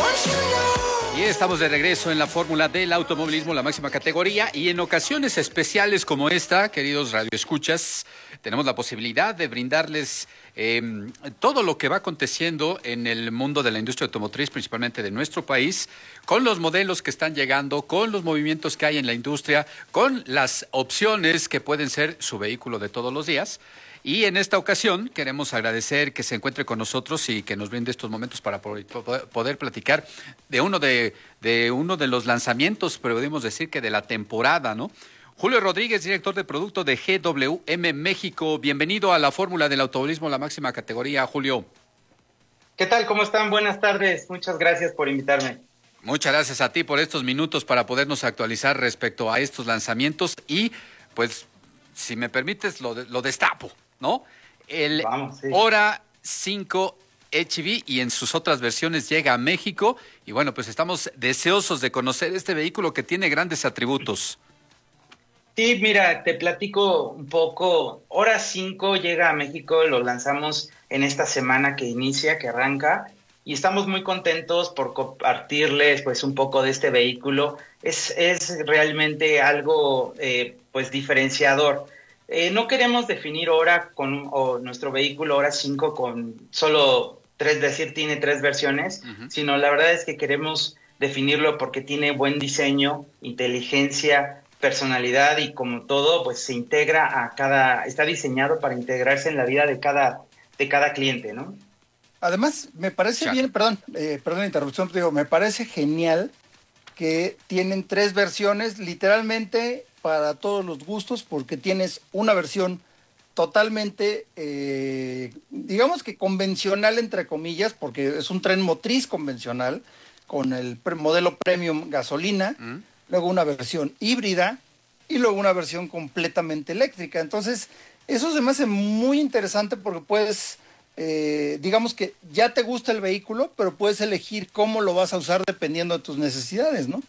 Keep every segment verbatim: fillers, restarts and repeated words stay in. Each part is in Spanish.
Y estamos de regreso en la fórmula del automovilismo, la máxima categoría, y en ocasiones especiales como esta, queridos radioescuchas, tenemos la posibilidad de brindarles eh, todo lo que va aconteciendo en el mundo de la industria automotriz, principalmente de nuestro país, con los modelos que están llegando, con los movimientos que hay en la industria, con las opciones que pueden ser su vehículo de todos los días. Y en esta ocasión queremos agradecer que se encuentre con nosotros y que nos brinde estos momentos para poder platicar de uno de, de uno de los lanzamientos, podemos decir que de la temporada, ¿no? Julio Rodríguez, director de producto de G W M México. Bienvenido a la fórmula del automovilismo, la máxima categoría, Julio. ¿Qué tal? ¿Cómo están? Buenas tardes. Muchas gracias por invitarme. Muchas gracias a ti por estos minutos para podernos actualizar respecto a estos lanzamientos y, pues, si me permites, lo, lo destapo, ¿no? El Vamos, sí. Hora cinco H V y en sus otras versiones llega a México y bueno, pues estamos deseosos de conocer este vehículo que tiene grandes atributos. Sí, mira, te platico un poco. Hora cinco llega a México, lo lanzamos en esta semana que inicia, que arranca, y estamos muy contentos por compartirles pues un poco de este vehículo. Es, es realmente algo eh, pues diferenciador. Eh, no queremos definir Hora con o nuestro vehículo Hora cinco con solo tres, decir tiene tres versiones, uh-huh. sino la verdad es que queremos definirlo porque tiene buen diseño, inteligencia, personalidad y como todo, pues se integra a cada, está diseñado para integrarse en la vida de cada, de cada cliente, ¿no? Además, me parece Chato. bien, perdón, eh, perdón la interrupción, digo, me parece genial que tienen tres versiones, literalmente para todos los gustos, porque tienes una versión totalmente, eh, digamos que convencional, entre comillas, porque es un tren motriz convencional, con el pre- modelo premium gasolina, ¿Mm? Luego una versión híbrida y luego una versión completamente eléctrica. Entonces, eso se me hace muy interesante porque puedes, eh, digamos que ya te gusta el vehículo, pero puedes elegir cómo lo vas a usar dependiendo de tus necesidades, ¿no?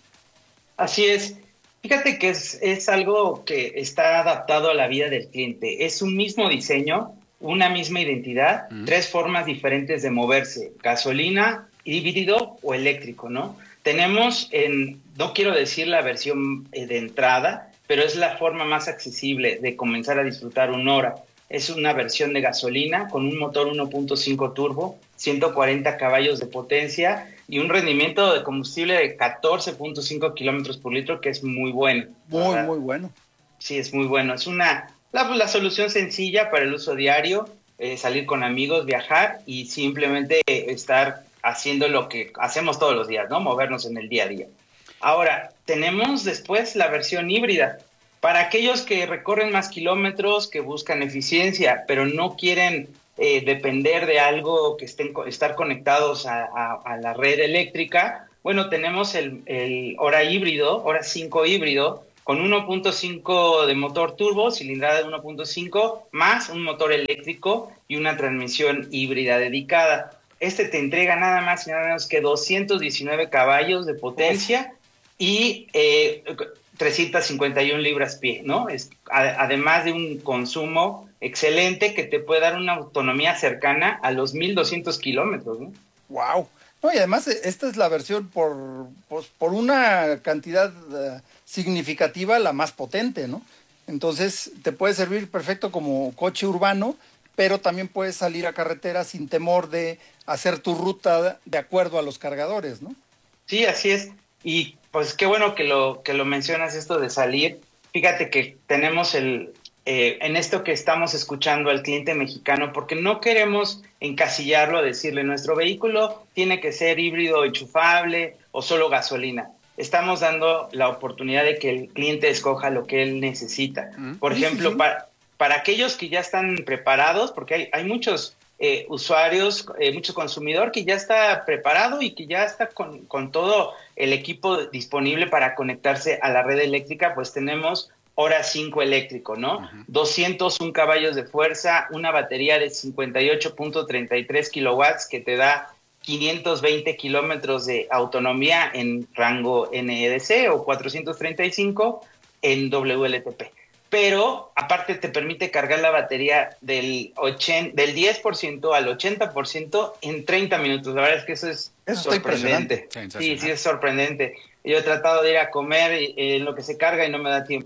Así es. Fíjate que es, es algo que está adaptado a la vida del cliente. Es un mismo diseño, una misma identidad, mm. tres formas diferentes de moverse, gasolina, híbrido o eléctrico, ¿no? Tenemos, en, no quiero decir la versión de entrada, pero es la forma más accesible de comenzar a disfrutar un Hora. Es una versión de gasolina con un motor uno punto cinco turbo, ciento cuarenta caballos de potencia y un rendimiento de combustible de catorce punto cinco kilómetros por litro, que es muy bueno. Muy, ¿verdad? Muy bueno. Sí, es muy bueno. Es una la, la solución sencilla para el uso diario, eh, salir con amigos, viajar y simplemente estar haciendo lo que hacemos todos los días, ¿no? Movernos en el día a día. Ahora, tenemos después la versión híbrida. Para aquellos que recorren más kilómetros, que buscan eficiencia, pero no quieren eh, depender de algo, que estén estar conectados a, a, a la red eléctrica, bueno, tenemos el, el Hora híbrido, Hora cinco híbrido, con uno punto cinco de motor turbo, cilindrada de uno punto cinco, más un motor eléctrico y una transmisión híbrida dedicada. Este te entrega nada más y nada menos que doscientos diecinueve caballos de potencia y eh, trescientas cincuenta y una libras-pie, ¿no? Es, a, además de un consumo excelente que te puede dar una autonomía cercana a los mil doscientos kilómetros, ¿no? ¡Wow! No, y además esta es la versión por, pues, por una cantidad uh, significativa la más potente, ¿no? Entonces te puede servir perfecto como coche urbano, pero también puedes salir a carretera sin temor de hacer tu ruta de acuerdo a los cargadores, ¿no? Sí, así es. Y pues qué bueno que lo que lo mencionas, esto de salir. Fíjate que tenemos el eh, en esto que estamos escuchando al cliente mexicano, porque no queremos encasillarlo a decirle nuestro vehículo tiene que ser híbrido enchufable o solo gasolina. Estamos dando la oportunidad de que el cliente escoja lo que él necesita. Por sí, ejemplo, sí. para, para aquellos que ya están preparados, porque hay, hay muchos eh, usuarios, eh, mucho consumidor que ya está preparado y que ya está con, con todo el equipo disponible para conectarse a la red eléctrica, pues tenemos Hora cinco eléctrico, ¿no? Uh-huh. doscientos un caballos de fuerza, una batería de cincuenta y ocho punto treinta y tres kilowatts que te da quinientos veinte kilómetros de autonomía en rango N E D C o cuatrocientos treinta y cinco en W L T P. Pero aparte te permite cargar la batería del, ochenta, del diez por ciento al ochenta por ciento en treinta minutos. La verdad es que eso es Eso está impresionante. sorprendente. Sí, sí, es sorprendente. Yo he tratado de ir a comer eh, en lo que se carga y no me da tiempo.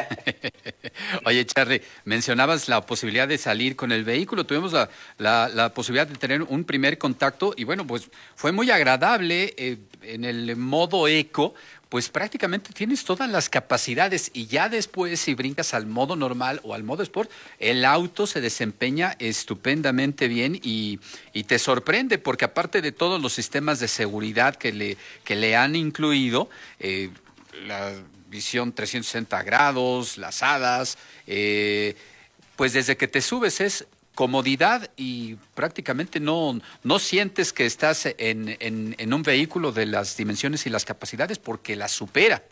Oye, Charlie, mencionabas la posibilidad de salir con el vehículo. Tuvimos la, la, la posibilidad de tener un primer contacto y bueno, pues fue muy agradable eh, en el modo eco. Pues prácticamente tienes todas las capacidades y ya después si brincas al modo normal o al modo sport, el auto se desempeña estupendamente bien y, y te sorprende porque aparte de todos los sistemas de seguridad que le, que le han incluido, eh, la visión trescientos sesenta grados, las hadas, eh, pues desde que te subes es comodidad y prácticamente no, no sientes que estás en, en, en un vehículo de las dimensiones y las capacidades porque las supera.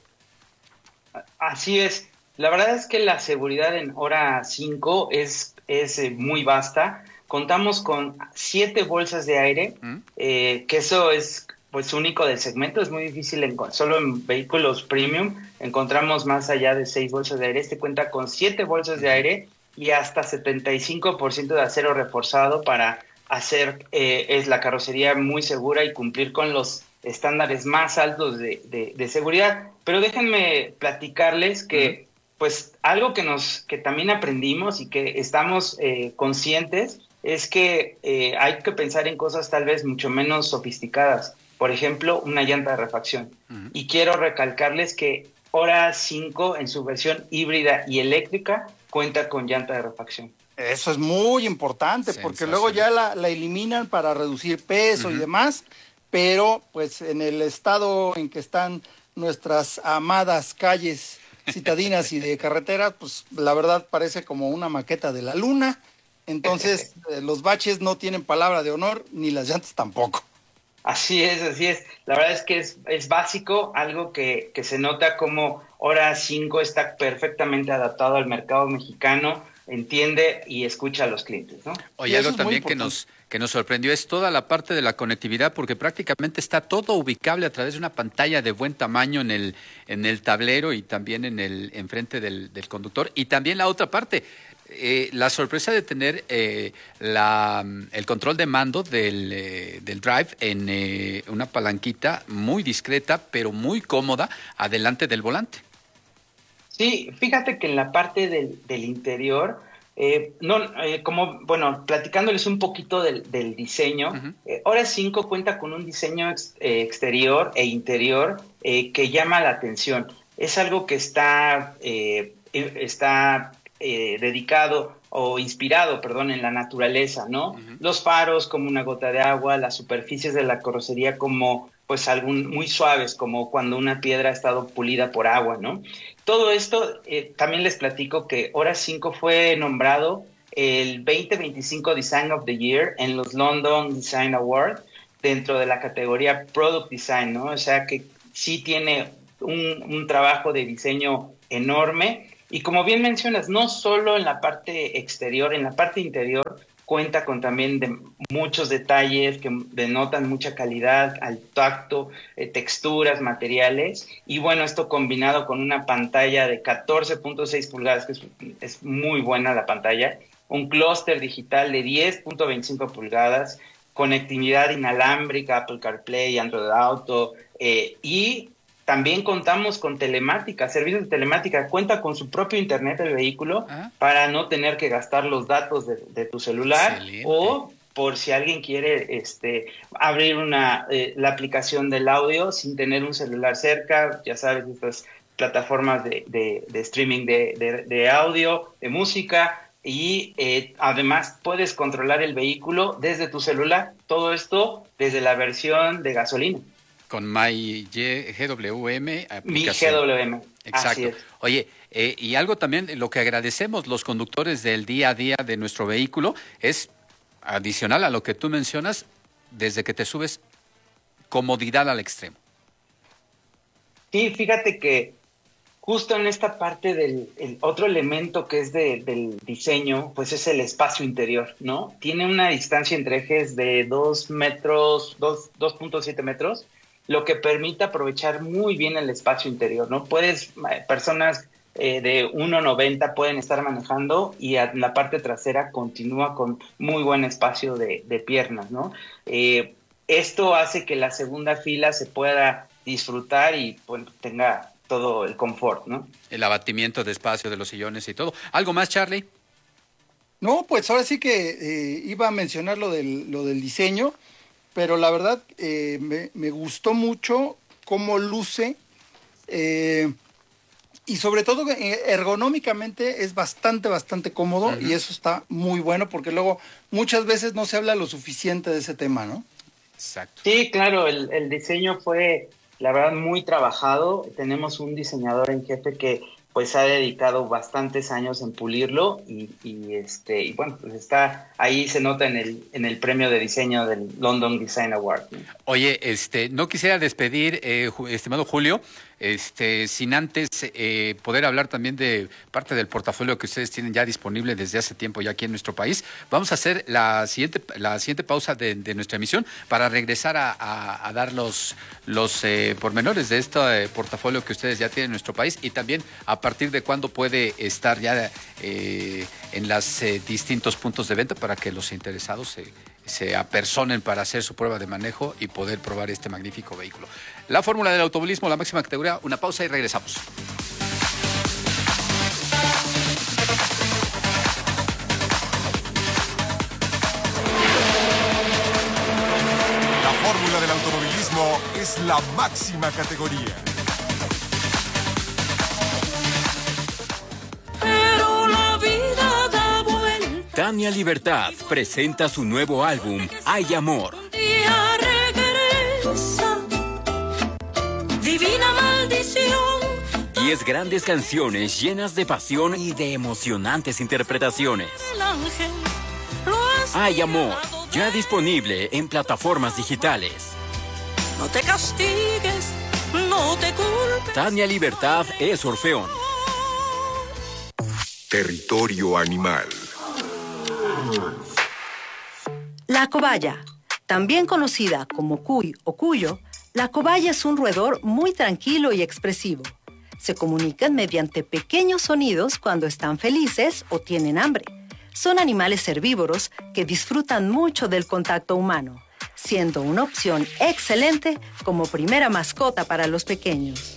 Así es. La verdad es que la seguridad en hora cinco es, es eh, muy vasta. Contamos con siete bolsas de aire, ¿Mm? eh, que eso es pues único del segmento. Es muy difícil, en, solo en vehículos premium encontramos más allá de seis bolsas de aire. Este cuenta con siete bolsas de aire y hasta setenta y cinco por ciento de acero reforzado para hacer eh, es la carrocería muy segura y cumplir con los estándares más altos de, de, de seguridad. Pero déjenme platicarles que uh-huh. pues algo que nos que también aprendimos y que estamos eh, conscientes es que eh, hay que pensar en cosas tal vez mucho menos sofisticadas. Por ejemplo, una llanta de refacción. Uh-huh. Y quiero recalcarles que Hora cinco en su versión híbrida y eléctrica cuenta con llanta de refacción. Eso es muy importante porque luego ya la, la eliminan para reducir peso uh-huh. y demás, pero pues en el estado en que están nuestras amadas calles citadinas y de carretera, pues la verdad parece como una maqueta de la luna, entonces eh, los baches no tienen palabra de honor ni las llantas tampoco. Así es, así es. La verdad es que es, es básico, algo que, que se nota como Hora cinco está perfectamente adaptado al mercado mexicano, entiende y escucha a los clientes, ¿no? Oye, algo también que nos, que nos sorprendió es toda la parte de la conectividad, porque prácticamente está todo ubicable a través de una pantalla de buen tamaño en el, en el tablero y también en el enfrente del, del conductor. Y también la otra parte, Eh, la sorpresa de tener eh, la, el control de mando del, eh, del drive en eh, una palanquita muy discreta, pero muy cómoda, adelante del volante. Sí, fíjate que en la parte del, del interior, eh, no, eh, como, bueno, platicándoles un poquito del, del diseño, uh-huh. eh, Hora cinco cuenta con un diseño ex, eh, exterior e interior eh, que llama la atención. Es algo que está, eh, está Eh, dedicado o inspirado, perdón, en la naturaleza, ¿no? Uh-huh. Los faros como una gota de agua, las superficies de la carrocería como, pues, algún muy suaves, como cuando una piedra ha estado pulida por agua, ¿no? Todo esto, eh, también les platico que Hora cinco fue nombrado el veinte veinticinco Design of the Year en los London Design Awards dentro de la categoría Product Design, ¿no? O sea que sí tiene un, un trabajo de diseño enorme. Y como bien mencionas, no solo en la parte exterior, en la parte interior cuenta con también de muchos detalles que denotan mucha calidad al tacto, eh, texturas, materiales. Y bueno, esto combinado con una pantalla de catorce punto seis pulgadas, que es, es muy buena la pantalla, un clúster digital de diez punto veinticinco pulgadas, conectividad inalámbrica, Apple CarPlay, Android Auto, eh, y también contamos con telemática, servicios de telemática. Cuenta con su propio internet el vehículo ¿Ah? para no tener que gastar los datos de, de tu celular. Excelente. O por si alguien quiere este, abrir una eh, la aplicación del audio sin tener un celular cerca. Ya sabes, estas plataformas de, de, de streaming de, de, de audio, de música. Y eh, además puedes controlar el vehículo desde tu celular. Todo esto desde la versión de gasolina. Con My G W M aplicación. Mi G W M. Exacto. Así es. Oye, eh, y algo también, lo que agradecemos los conductores del día a día de nuestro vehículo es, adicional a lo que tú mencionas, desde que te subes, comodidad al extremo. Sí, fíjate que justo en esta parte del el otro elemento que es de, del diseño, pues es el espacio interior, ¿no? Tiene una distancia entre ejes de dos metros, dos punto siete metros, lo que permite aprovechar muy bien el espacio interior, ¿no? Puedes, personas eh, de uno noventa pueden estar manejando y en la parte trasera continúa con muy buen espacio de, de piernas, ¿no? Eh, esto hace que la segunda fila se pueda disfrutar y pues, tenga todo el confort, ¿no? El abatimiento de espacio de los sillones y todo. ¿Algo más, Charlie? No, pues ahora sí que eh, iba a mencionar lo del, lo del diseño, pero la verdad eh, me, me gustó mucho cómo luce eh, y sobre todo eh, ergonómicamente es bastante, bastante cómodo. Uh-huh. Y eso está muy bueno porque luego muchas veces no se habla lo suficiente de ese tema, ¿no? Exacto. Sí, claro, el, el diseño fue, la verdad, muy trabajado. Tenemos un diseñador en jefe que pues ha dedicado bastantes años en pulirlo y, y este y bueno, pues está ahí, se nota en el en el premio de diseño del London Design Award, ¿no? Oye, este, no quisiera despedir, eh, estimado Julio, este, sin antes eh, poder hablar también de parte del portafolio que ustedes tienen ya disponible desde hace tiempo ya aquí en nuestro país. Vamos a hacer la siguiente la siguiente pausa de, de nuestra emisión para regresar a, a, a dar los, los eh, pormenores de este eh, portafolio que ustedes ya tienen en nuestro país y también a partir de cuándo puede estar ya eh, en los eh, distintos puntos de venta para que los interesados se, se apersonen para hacer su prueba de manejo y poder probar este magnífico vehículo. La fórmula del automovilismo, la máxima categoría, una pausa y regresamos. La fórmula del automovilismo es la máxima categoría. Tania Libertad presenta su nuevo álbum, Hay Amor. Divina maldición. Diez grandes canciones llenas de pasión y de emocionantes interpretaciones. Hay Amor, ya disponible en plataformas digitales. No te castigues, no te culpes. Tania Libertad es Orfeón. Territorio animal. La cobaya, también conocida como cuy o cuyo, la cobaya es un roedor muy tranquilo y expresivo. Se comunican mediante pequeños sonidos cuando están felices o tienen hambre. Son animales herbívoros que disfrutan mucho del contacto humano, siendo una opción excelente como primera mascota para los pequeños.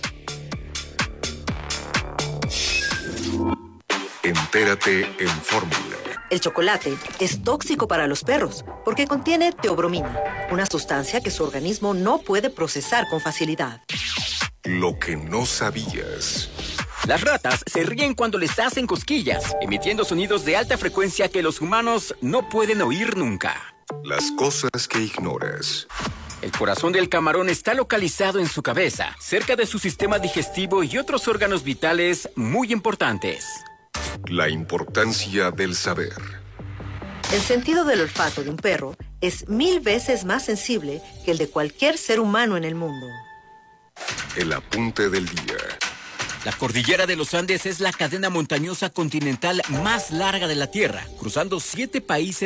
Entérate en Fórmula. El chocolate es tóxico para los perros porque contiene teobromina, una sustancia que su organismo no puede procesar con facilidad. Lo que no sabías. Las ratas se ríen cuando les hacen cosquillas, emitiendo sonidos de alta frecuencia que los humanos no pueden oír nunca. Las cosas que ignoras. El corazón del camarón está localizado en su cabeza, cerca de su sistema digestivo y otros órganos vitales muy importantes. La importancia del saber. El sentido del olfato de un perro es mil veces más sensible que el de cualquier ser humano en el mundo. El apunte del día. La cordillera de los Andes es la cadena montañosa continental más larga de la Tierra, cruzando siete países